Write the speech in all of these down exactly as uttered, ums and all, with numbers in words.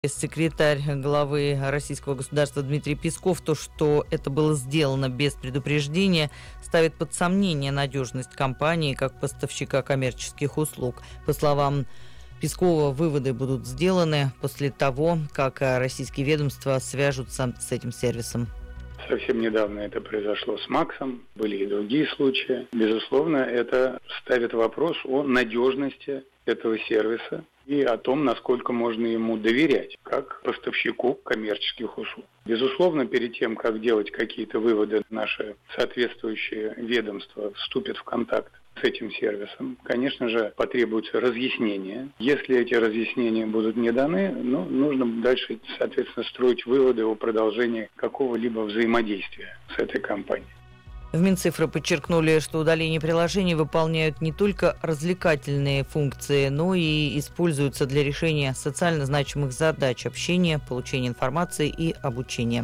Секретарь главы российского государства Дмитрий Песков, то, что это было сделано без предупреждения, ставит под сомнение надежность компании как поставщика коммерческих услуг. По словам Пескова, выводы будут сделаны после того, как российские ведомства свяжутся с этим сервисом. Совсем недавно это произошло с Максом, были и другие случаи. Безусловно, это ставит вопрос о надежности этого сервиса и о том, насколько можно ему доверять, как поставщику коммерческих услуг. Безусловно, перед тем, как делать какие-то выводы, наши соответствующие ведомства вступят в контакт с этим сервисом. Конечно же, потребуется разъяснение. Если эти разъяснения будут не даны, ну, нужно дальше, соответственно, строить выводы о продолжении какого-либо взаимодействия с этой компанией. В Минцифры подчеркнули, что удаление приложений выполняют не только развлекательные функции, но и используются для решения социально значимых задач общения, получения информации и обучения.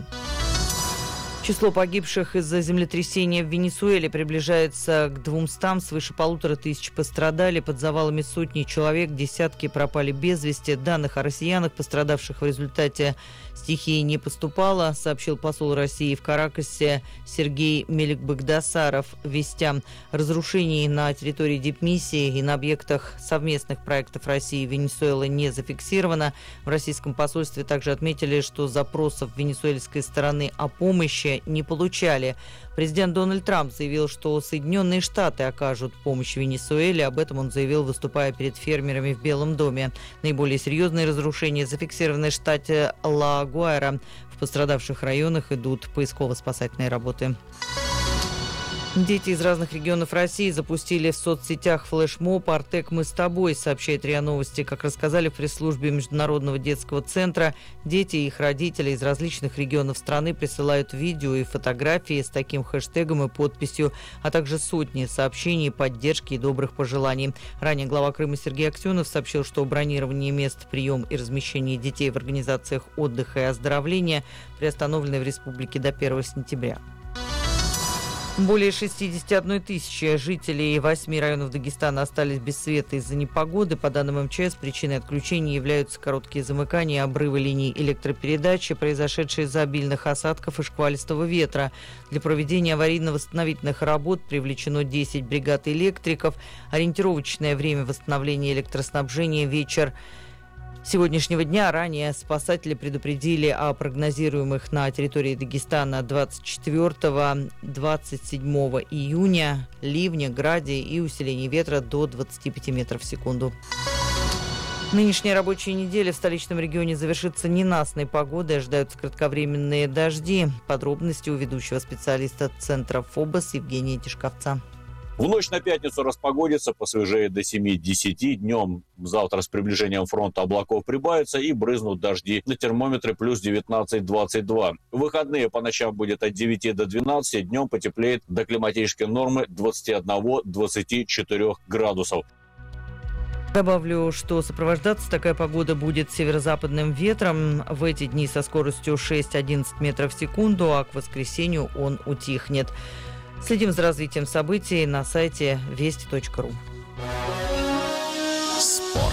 Число погибших из-за землетрясения в Венесуэле приближается к двумстам, свыше полутора тысяч пострадали, под завалами сотни человек, десятки пропали без вести. Данных о россиянах, пострадавших в результате стихии, не поступало, сообщил посол России в Каракасе Сергей Меликбагдасаров вестям. Разрушений на территории дипмиссии и на объектах совместных проектов России и Венесуэлы не зафиксировано. В российском посольстве также отметили, что запросов венесуэльской стороны о помощи не получали. Президент Дональд Трамп заявил, что Соединенные Штаты окажут помощь Венесуэле. Об этом он заявил, выступая перед фермерами в Белом доме. Наиболее серьезные разрушения зафиксированы в штате Ла-Гуайра. В пострадавших районах идут поисково-спасательные работы. Дети из разных регионов России запустили в соцсетях флешмоб «Артек, мы с тобой», сообщает РИА Новости. Как рассказали в пресс-службе Международного детского центра, дети и их родители из различных регионов страны присылают видео и фотографии с таким хэштегом и подписью, а также сотни сообщений поддержки и добрых пожеланий. Ранее глава Крыма Сергей Аксенов сообщил, что бронирование мест, прием и размещение детей в организациях отдыха и оздоровления приостановлены в республике до первого сентября. Более шестьдесят одна тысяча жителей восьми районов Дагестана остались без света из-за непогоды. По данным МЧС, причиной отключения являются короткие замыкания, обрывы линий электропередачи, произошедшие из-за обильных осадков и шквалистого ветра. Для проведения аварийно-восстановительных работ привлечено десять бригад электриков. Ориентировочное время восстановления электроснабжения – вечер сегодняшнего дня. Ранее спасатели предупредили о прогнозируемых на территории Дагестана двадцать четвёртого - двадцать седьмого июня ливне, граде и усилении ветра до двадцати пяти метров в секунду. Нынешняя рабочая неделя в столичном регионе завершится ненастной погодой. Ожидаются кратковременные дожди. Подробности у ведущего специалиста Центра ФОБОС Евгения Тишковца. В ночь на пятницу распогодится, посвежеет до семи-десяти. Днем завтра с приближением фронта облаков прибавится и брызнут дожди. На термометре плюс девятнадцать - двадцать два. В выходные по ночам будет от девяти до двенадцати, днем потеплеет до климатической нормы двадцати одного - двадцати четырёх градусов. Добавлю, что сопровождаться такая погода будет северо-западным ветром. В эти дни со скоростью шесть-одиннадцать метров в секунду, а к воскресенью он утихнет. Следим за развитием событий на сайте вести точка ру. Спорт.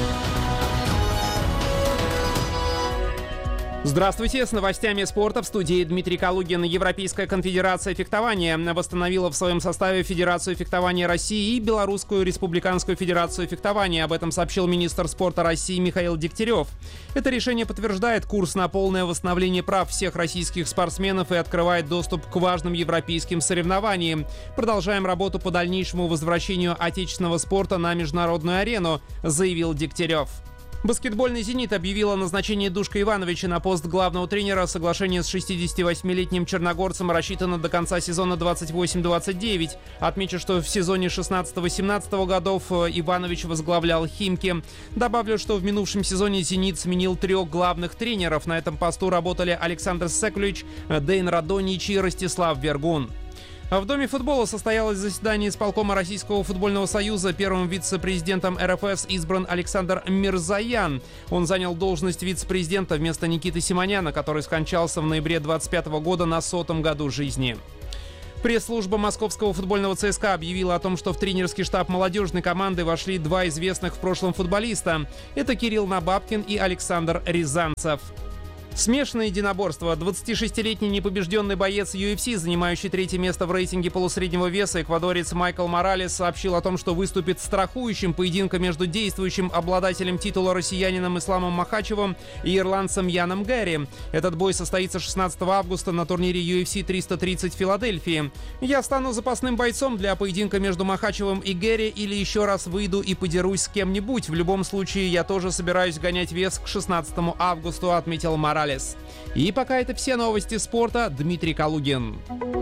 Здравствуйте, с новостями спорта в студии Дмитрий Калугин. Европейская конфедерация фехтования восстановила в своем составе Федерацию фехтования России и Белорусскую республиканскую федерацию фехтования. Об этом сообщил министр спорта России Михаил Дегтярев. Это решение подтверждает курс на полное восстановление прав всех российских спортсменов и открывает доступ к важным европейским соревнованиям. Продолжаем работу по дальнейшему возвращению отечественного спорта на международную арену, заявил Дегтярев. Баскетбольный «Зенит» объявил о назначении Душка Ивановича на пост главного тренера. Соглашение с шестидесятивосьмилетним черногорцем рассчитано до конца сезона двадцать восемь - двадцать девять. Отмечу, что в сезоне шестнадцатого-семнадцатого годов Иванович возглавлял «Химки». Добавлю, что в минувшем сезоне «Зенит» сменил трех главных тренеров. На этом посту работали Александр Секлюич, Дейн Радонич и Ростислав Вергун. В Доме футбола состоялось заседание исполкома Российского футбольного союза. Первым вице-президентом эр эф эс избран Александр Мирзоян. Он занял должность вице-президента вместо Никиты Симоняна, который скончался в ноябре двадцать пятого года на сотом году жизни. Пресс-служба московского футбольного ЦСКА объявила о том, что в тренерский штаб молодежной команды вошли два известных в прошлом футболиста. Это Кирилл Набабкин и Александр Рязанцев. Смешанное единоборство. двадцатишестилетний непобежденный боец ю эф си, занимающий третье место в рейтинге полусреднего веса, эквадорец Майкл Моралес сообщил о том, что выступит страхующим поединком между действующим обладателем титула россиянином Исламом Махачевым и ирландцем Яном Гэри. Этот бой состоится шестнадцатого августа на турнире ю эф си триста тридцать в Филадельфии. «Я стану запасным бойцом для поединка между Махачевым и Гэри или еще раз выйду и подерусь с кем-нибудь. В любом случае, я тоже собираюсь гонять вес к шестнадцатому августа», отметил Моралес. И пока это все новости спорта. Дмитрий Калугин.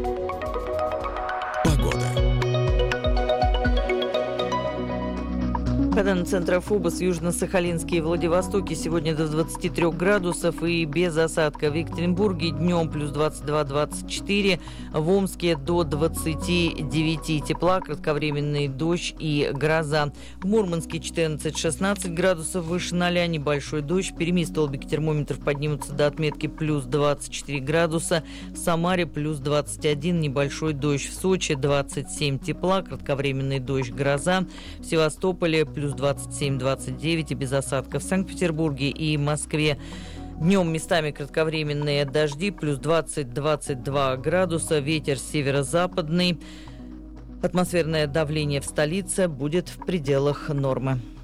По данным Центра ФОБОС, в Южно-Сахалинске и Владивостоке сегодня до двадцати трёх градусов и без осадка. В Екатеринбурге днем плюс двадцать два - двадцать четыре, в Омске до двадцати девяти тепла, кратковременный дождь и гроза. В Мурманске четырнадцать - шестнадцать градусов выше ноля, небольшой дождь. В Перми столбики термометров поднимутся до отметки плюс двадцать четыре градуса. В Самаре плюс двадцать один, небольшой дождь. В Сочи двадцать семь тепла, кратковременный дождь, гроза. В Севастополе плюс двадцать семь - двадцать девять и без осадков. В Санкт-Петербурге и Москве днем местами кратковременные дожди, плюс двадцать - двадцать два градуса, ветер северо-западный. Атмосферное давление в столице будет в пределах нормы.